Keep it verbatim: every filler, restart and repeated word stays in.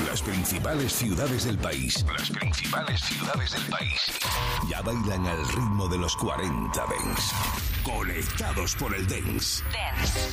Las principales ciudades del país. Las principales ciudades del país. Ya bailan al ritmo de los cuarenta Dance. Conectados por el Dance. Dance.